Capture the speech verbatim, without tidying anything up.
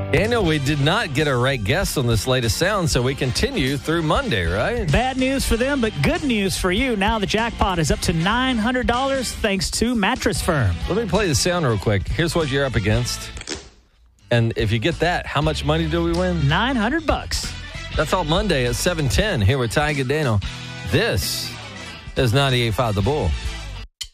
Daniel, we did not get a right guess on this latest sound, so we continue through Monday, right? Bad news for them, but good news for you. Now the jackpot is up to nine hundred dollars thanks to Mattress Firm. Let me play the sound real quick. Here's what you're up against. And if you get that, how much money do we win? nine hundred bucks. That's all Monday at seven ten here with Ty and Daniel. This is ninety-eight point five The Bull.